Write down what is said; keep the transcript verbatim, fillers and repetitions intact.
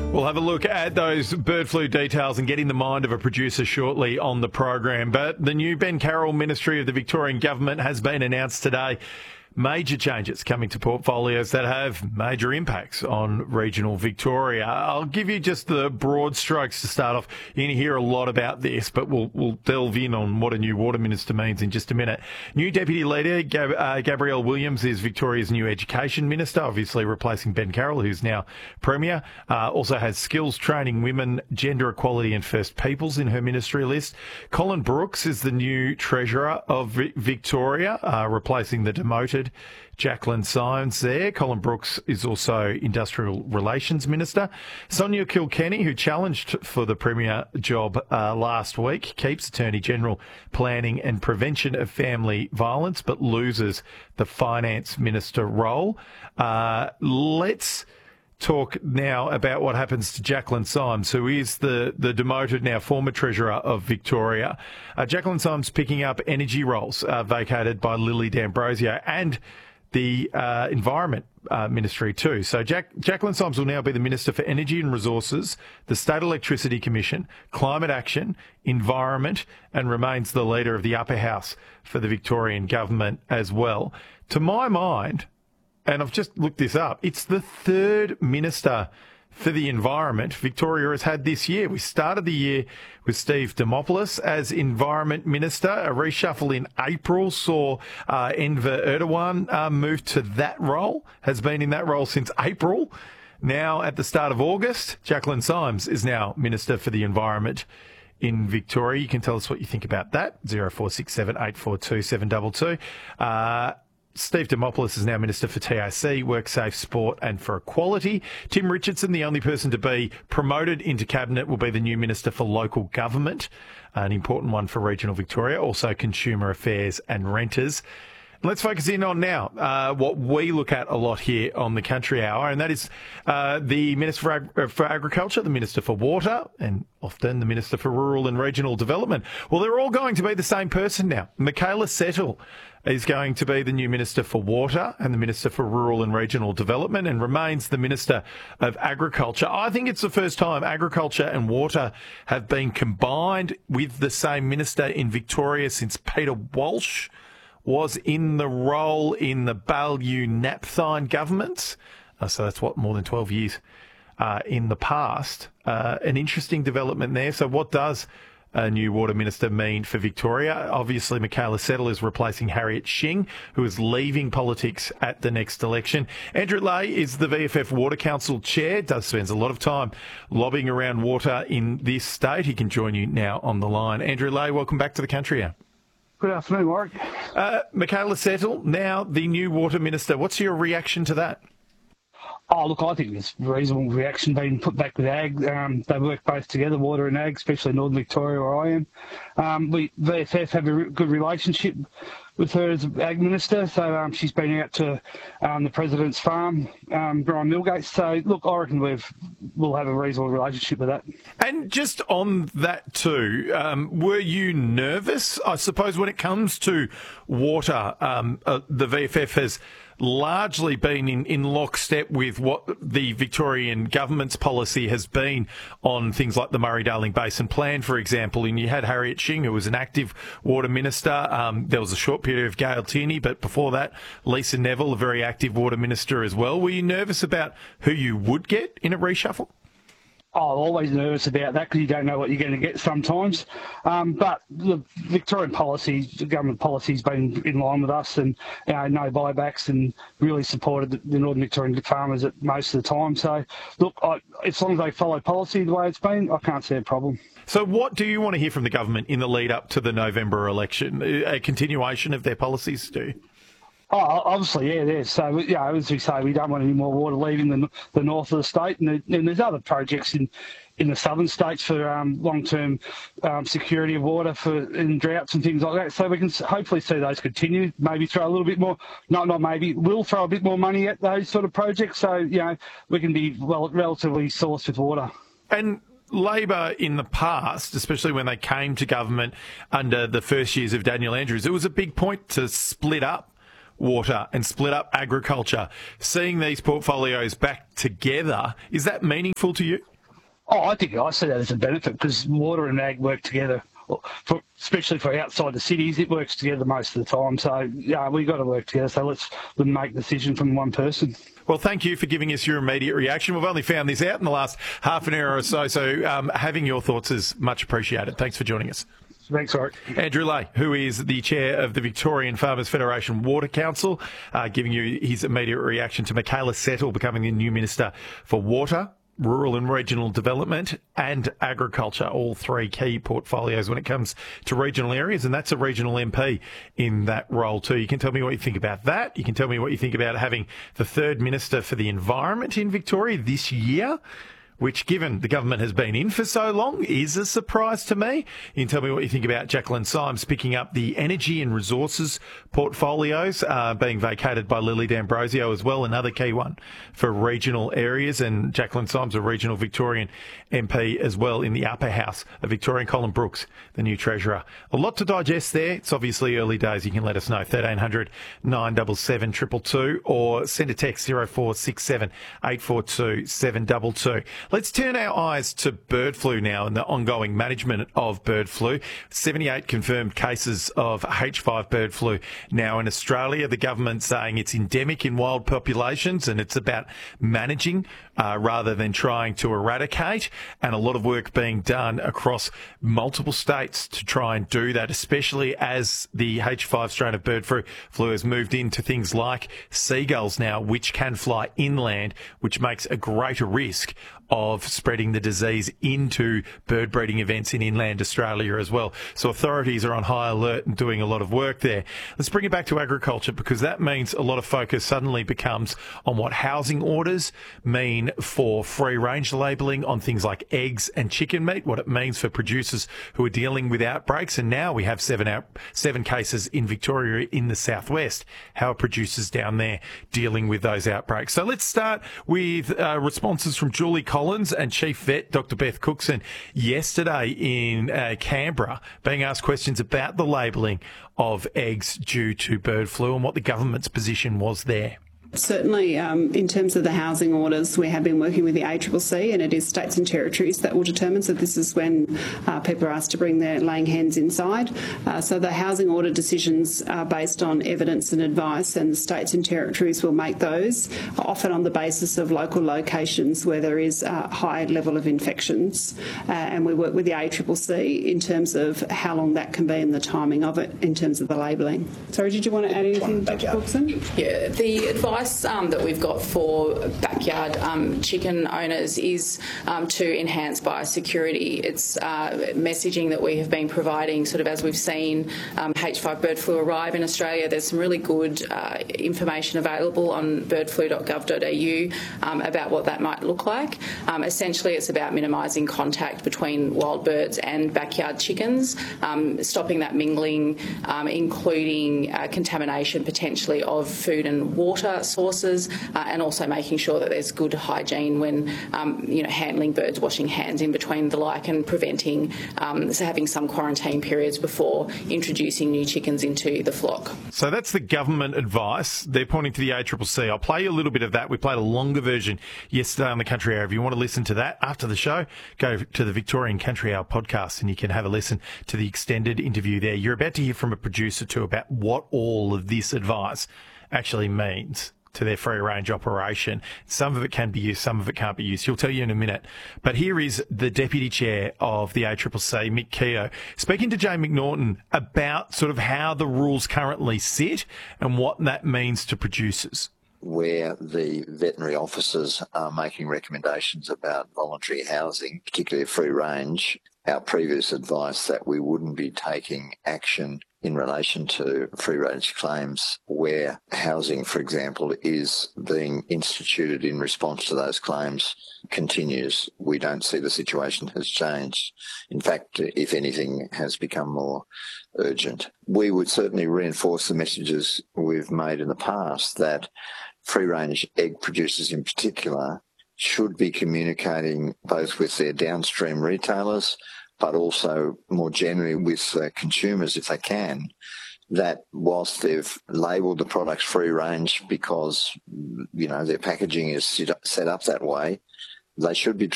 We'll have a look at those bird flu details and get in the mind of a producer shortly on the program. But the new Ben Carroll Ministry of the Victorian Government has been announced today. Major changes coming to portfolios that have major impacts on regional Victoria. I'll give you just the broad strokes to start off. You're going to hear a lot about this, but we'll, we'll delve in on what a new water minister means in just a minute. New Deputy Leader Gab, uh, Gabrielle Williams is Victoria's new Education Minister, obviously replacing Ben Carroll, who's now Premier. Uh, also has skills training, women, gender equality and First Peoples in her ministry list. Colin Brooks is the new Treasurer of v- Victoria, uh, replacing the demoted Jacqueline Symes there. Colin Brooks is also Industrial Relations Minister. Sonia Kilkenny, who challenged for the Premier job uh, last week, keeps Attorney General Planning and Prevention of Family Violence, but loses the Finance Minister role. Uh, let's talk now about what happens to Jacqueline Symes, who is the, the demoted, now former Treasurer of Victoria. Uh, Jacqueline Symes picking up energy roles uh, vacated by Lily D'Ambrosio and the uh, Environment uh, Ministry too. So Jack, Jacqueline Symes will now be the Minister for Energy and Resources, the State Electricity Commission, Climate Action, Environment, and remains the Leader of the Upper House for the Victorian Government as well. To my mind, and I've just looked this up, it's the third Minister for the Environment Victoria has had this year. We started the year with Steve Dimopoulos as Environment Minister. A reshuffle in April saw uh, Enver Erdogan uh, move to that role, has been in that role since April. Now, at the start of August, Jacqueline Symes is now Minister for the Environment in Victoria. You can tell us what you think about that. zero four six seven eight four two seven two two. Uh, Steve Dimopoulos is now Minister for T A C, WorkSafe, Sport and for Equality. Tim Richardson, the only person to be promoted into Cabinet, will be the new Minister for Local Government, an important one for regional Victoria, also Consumer Affairs and Renters. Let's focus in on now uh, what we look at a lot here on the Country Hour, and that is uh, the Minister for, Ag- for Agriculture, the Minister for Water, and often the Minister for Rural and Regional Development. Well, they're all going to be the same person now. Michaela Settle is going to be the new Minister for Water and the Minister for Rural and Regional Development, and remains the Minister of Agriculture. I think it's the first time agriculture and water have been combined with the same minister in Victoria since Peter Walsh was in the role in the Baillieu-Napthine governments. Uh, so that's what, more than twelve years uh, in the past. Uh, an interesting development there. So what does a new water minister mean for Victoria? Obviously, Michaela Settle is replacing Harriet Shing, who is leaving politics at the next election. Andrew Lay is the V F F Water Council chair, does spends a lot of time lobbying around water in this state. He can join you now on the line. Andrew Lay, welcome back to the Country Hour. Good afternoon, Warwick. Uh, Michaela Settle, now the new water minister. What's your reaction to that? Oh, look, I think there's reasonable reaction being put back with Ag. Um, they work both together, water and Ag, especially Northern Victoria where I am. Um, we, V F F, have a re- good relationship with her as Ag Minister, so um, she's been out to um, the President's farm, um, Brian Millgate. So, look, I reckon we've, we'll have a reasonable relationship with that. And just on that too, um, were you nervous? I suppose when it comes to water, um, uh, the V F F has largely been in, in lockstep with what the Victorian government's policy has been on things like the Murray-Darling Basin Plan, for example. And you had Harriet Shing, who was an active water minister. Um, there was a short period of Gail Tierney, but before that, Lisa Neville, a very active water minister as well. Were you nervous about who you would get in a reshuffle? Oh, I'm always nervous about that because you don't know what you're going to get sometimes. Um, but the Victorian policy, the government policy has been in line with us, and you know, no buybacks, and really supported the, the Northern Victorian farmers at most of the time. So, look, I, as long as they follow policy the way it's been, I can't see a problem. So what do you want to hear from the government in the lead up to the November election? A continuation of their policies, do you? Oh, obviously, yeah, there. So, you know, as we say, we don't want any more water leaving the, the north of the state, and, the, and there's other projects in, in the southern states for um, long-term um, security of water for in droughts and things like that. So we can hopefully see those continue. Maybe throw a little bit more, not not maybe, we'll throw a bit more money at those sort of projects. So, you know, we can be well relatively sourced with water. And Labor in the past, especially when they came to government under the first years of Daniel Andrews, it was a big point to split up water and split up agriculture. Seeing these portfolios back together, is that meaningful to you? Oh, I think I see that as a benefit because water and ag work together, for, especially for outside the cities. It works together most of the time. So, yeah, we've got to work together. So let's make the decision from one person. Well, thank you for giving us your immediate reaction. We've only found this out in the last half an hour or so, so um, having your thoughts is much appreciated. Thanks for joining us. Thanks, Warwick. Andrew Lay, who is the chair of the Victorian Farmers Federation Water Council, uh, giving you his immediate reaction to Michaela Settle becoming the new Minister for Water, Rural and Regional Development and Agriculture, all three key portfolios when it comes to regional areas, and that's a regional M P in that role too. You can tell me what you think about that. You can tell me what you think about having the third Minister for the Environment in Victoria this year, which, given the government has been in for so long, is a surprise to me. You can tell me what you think about Jacqueline Symes picking up the energy and resources portfolios, uh, being vacated by Lily D'Ambrosio as well, another key one for regional areas. And Jacqueline Symes, a regional Victorian M P as well in the upper house of Victorian. Colin Brooks, the new Treasurer. A lot to digest there. It's obviously early days. You can let us know, thirteen hundred, nine seven seven, two two two, or send a text zero four six seven, eight four two, seven two two. Let's turn our eyes to bird flu now and the ongoing management of bird flu. seventy-eight confirmed cases of H five bird flu now in Australia. The government saying it's endemic in wild populations and it's about managing uh, rather than trying to eradicate, and a lot of work being done across multiple states to try and do that, especially as the H five strain of bird flu has moved into things like seagulls now, which can fly inland, which makes a greater risk of spreading the disease into bird breeding events in inland Australia as well. So authorities are on high alert and doing a lot of work there. Let's bring it back to agriculture, because that means a lot of focus suddenly becomes on what housing orders mean for free range labelling on things like eggs and chicken meat, what it means for producers who are dealing with outbreaks. And now we have seven out, seven cases in Victoria in the southwest. How are producers down there dealing with those outbreaks? So let's start with uh, responses from Julie Collins and Chief Vet Doctor Beth Cookson yesterday in uh, Canberra, being asked questions about the labelling of eggs due to bird flu and what the government's position was there. Certainly, um, in terms of the housing orders, we have been working with the A C C C, and it is states and territories that will determine. So this is when uh, people are asked to bring their laying hens inside. Uh, so the housing order decisions are based on evidence and advice, and the states and territories will make those, often on the basis of local locations where there is a high level of infections. Uh, and we work with the A C C C in terms of how long that can be and the timing of it in terms of the labelling. Sorry, did you want to add anything, Doctor Cookson? Yeah, the advice Um, that we've got for backyard um, chicken owners is um, to enhance biosecurity. It's uh, messaging that we have been providing sort of as we've seen um, H five bird flu arrive in Australia. There's some really good uh, information available on bird flu dot gov dot a u um, about what that might look like. Um, essentially, it's about minimising contact between wild birds and backyard chickens, um, stopping that mingling, um, including uh, contamination potentially of food and water sources, uh, and also making sure that there's good hygiene when um, you know handling birds, washing hands in between the like, and preventing um, so having some quarantine periods before introducing new chickens into the flock. So that's the government advice. They're pointing to the A C C C. I'll play you a little bit of that. We played a longer version yesterday on the Country Hour. If you want to listen to that after the show, go to the Victorian Country Hour podcast and you can have a listen to the extended interview there. You're about to hear from a producer too about what all of this advice actually means to their free range operation. Some of it can be used, some of it can't be used. He'll tell you in a minute. But here is the Deputy Chair of the A C C C, Mick Keogh, speaking to Jane McNaughton about sort of how the rules currently sit and what that means to producers. Where the veterinary officers are making recommendations about voluntary housing, particularly free range, our previous advice that we wouldn't be taking action in relation to free-range claims where housing, for example, is being instituted in response to those claims continues. We don't see the situation has changed. In fact, if anything, has become more urgent. We would certainly reinforce the messages we've made in the past that free-range egg producers in particular should be communicating both with their downstream retailers but also more generally with uh, consumers if they can, that whilst they've labelled the products free range because, you know, their packaging is set up that way, they should be